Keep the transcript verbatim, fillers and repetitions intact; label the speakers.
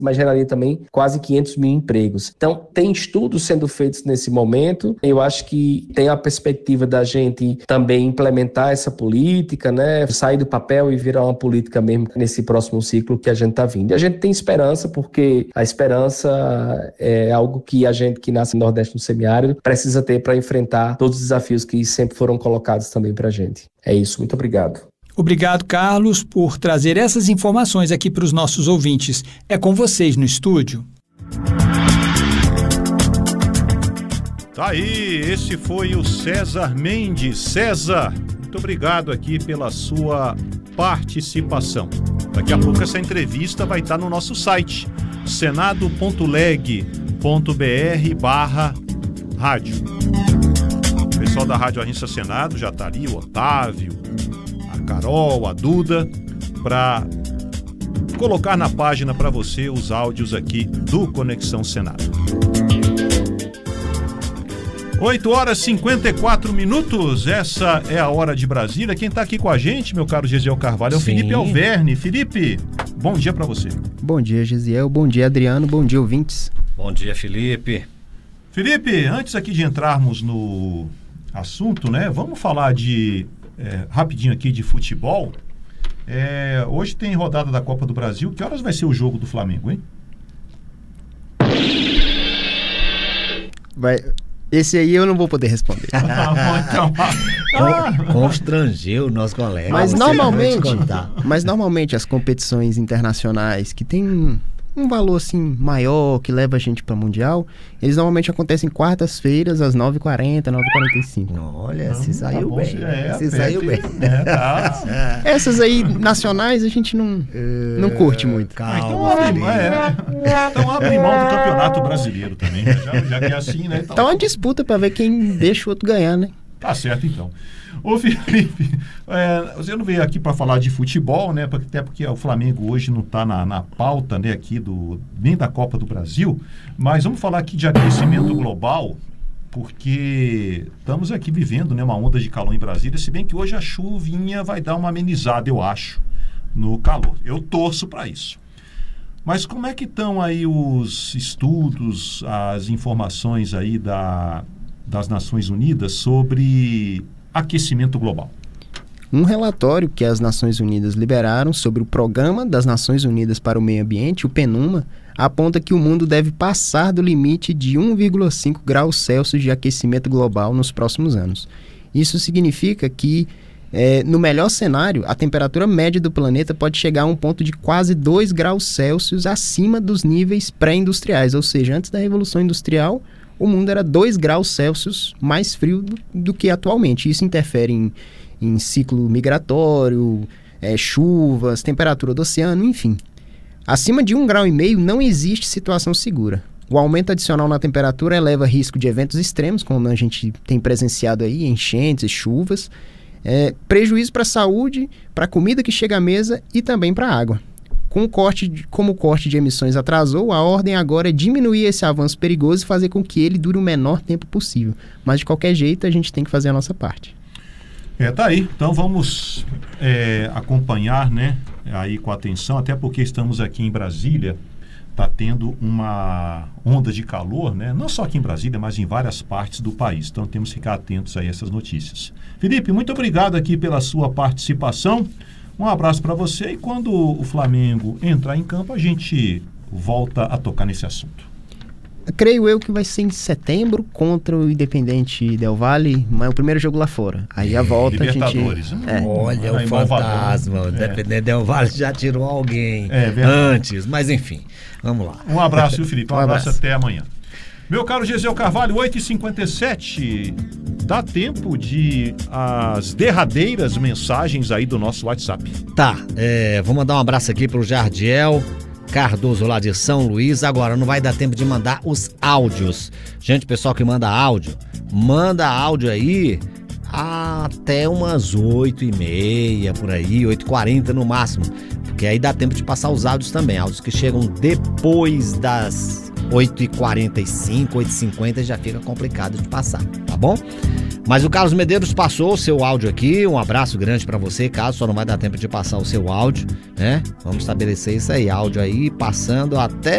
Speaker 1: mas geraria também quase quinhentos mil empregos. Então, tem estudos sendo feitos nesse momento. Eu acho que tem a perspectiva da gente também implementar essa política, né? Sair do papel e virar uma política mesmo nesse próximo ciclo que a gente está vindo. E a gente tem esperança, porque a esperança é algo que a gente que nasce no Nordeste, no semiárido, precisa ter para enfrentar todos os desafios que sempre foram colocados também para a gente. É isso, muito obrigado.
Speaker 2: Obrigado, Carlos, por trazer essas informações aqui para os nossos ouvintes. É com vocês no estúdio.
Speaker 3: Tá aí, esse foi o César Mendes. César, muito obrigado aqui pela sua participação. Daqui a pouco essa entrevista vai estar no nosso site, senado ponto leg ponto br barra rádio. O pessoal da Rádio Agência Senado já está ali, o Otávio, a Carol, a Duda, para colocar na página para você os áudios aqui do Conexão Senado. oito horas e cinquenta e quatro minutos, essa é a Hora de Brasília. Quem está aqui com a gente, meu caro Gesiel Carvalho, é o
Speaker 4: Sim.
Speaker 3: Felipe Alverne. Felipe, bom dia para você.
Speaker 5: Bom dia, Gesiel. Bom dia, Adriano. Bom dia, ouvintes.
Speaker 4: Bom dia, Felipe.
Speaker 3: Felipe, antes aqui de entrarmos no assunto, né, vamos falar de, é, rapidinho aqui de futebol. É, hoje tem rodada da Copa do Brasil. Que horas vai ser o jogo do Flamengo, hein?
Speaker 5: Vai... Esse aí eu não vou poder responder.
Speaker 3: Ah, então,
Speaker 4: ah. Constrangeu o nosso colega.
Speaker 5: Mas
Speaker 4: Você
Speaker 5: normalmente,
Speaker 4: vai te contar.
Speaker 5: mas normalmente as competições internacionais que tem um, um valor assim maior, que leva a gente para Mundial, eles normalmente acontecem quartas-feiras às nove e quarenta, nove e quarenta e cinco.
Speaker 4: Olha, se saiu
Speaker 3: bom,
Speaker 4: bem.
Speaker 3: é,
Speaker 4: Se saiu bem.
Speaker 3: É, tá.
Speaker 5: Essas aí nacionais a gente não, não curte muito.
Speaker 3: Ah, então,
Speaker 4: Calma,
Speaker 3: abre,
Speaker 4: Felipe.
Speaker 3: é, então abre mão do Campeonato Brasileiro também, né? já, já que é assim, né? Então,
Speaker 5: Tá uma disputa para ver quem deixa o outro ganhar, né?
Speaker 3: tá certo, então. Ô, Felipe, é, você não veio aqui para falar de futebol, né? Até porque o Flamengo hoje não está na, na pauta, né, aqui do, nem da Copa do Brasil, mas vamos falar aqui de aquecimento global, porque estamos aqui vivendo, né, uma onda de calor em Brasília, se bem que hoje a chuvinha vai dar uma amenizada, eu acho, no calor. Eu torço para isso. Mas como é que estão aí os estudos, as informações aí da, das Nações Unidas sobre aquecimento global?
Speaker 5: Um relatório que as Nações Unidas liberaram sobre o Programa das Nações Unidas para o Meio Ambiente, o PNUMA, aponta que o mundo deve passar do limite de um vírgula cinco graus Celsius de aquecimento global nos próximos anos. Isso significa que, é, no melhor cenário, a temperatura média do planeta pode chegar a um ponto de quase dois graus Celsius acima dos níveis pré-industriais, ou seja, antes da Revolução Industrial, o mundo era dois graus Celsius mais frio do, do que atualmente. Isso interfere em, em ciclo migratório, é, chuvas, temperatura do oceano, enfim. Acima de um grau e meio não existe situação segura. O aumento adicional na temperatura eleva risco de eventos extremos, como a gente tem presenciado aí, enchentes, chuvas, é, prejuízo para a saúde, para a comida que chega à mesa e também para a água. Com o corte de, como o corte de emissões atrasou, a ordem agora é diminuir esse avanço perigoso e fazer com que ele dure o menor tempo possível. Mas, de qualquer jeito, a gente tem que fazer a nossa parte.
Speaker 3: É, tá aí. Então vamos é, acompanhar, né, aí com atenção, até porque estamos aqui em Brasília, está tendo uma onda de calor, né, não só aqui em Brasília, mas em várias partes do país. Então temos que ficar atentos a essas notícias. Felipe, muito obrigado aqui pela sua participação. Um abraço para você e quando o Flamengo entrar em campo, a gente volta a tocar nesse assunto.
Speaker 5: Creio eu que vai ser em setembro contra o Independente Del Valle, mas é o primeiro jogo lá fora. Aí a volta a gente...
Speaker 3: É.
Speaker 4: Olha
Speaker 3: Aí,
Speaker 4: o fantasma,
Speaker 3: é.
Speaker 4: o Independente Del Valle já tirou alguém
Speaker 3: é,
Speaker 4: antes, mas enfim, vamos lá.
Speaker 3: Um abraço, viu, Felipe? Um, um abraço, abraço até amanhã. Meu caro Gesiel Carvalho, oito e cinquenta e sete, dá tempo de as derradeiras mensagens aí do nosso WhatsApp.
Speaker 4: Tá, é, vou mandar um abraço aqui pro Jardiel Cardoso lá de São Luís. Agora não vai dar tempo de mandar os áudios. Gente, pessoal que manda áudio, manda áudio aí até umas oito e meia por aí, oito e quarenta no máximo, porque aí dá tempo de passar os áudios também, áudios que chegam depois das oito e quarenta e cinco, oito e cinquenta já fica complicado de passar, tá bom? Mas o Carlos Medeiros passou o seu áudio aqui, um abraço grande pra você, Carlos, só não vai dar tempo de passar o seu áudio, né? Vamos estabelecer isso aí, áudio aí, passando até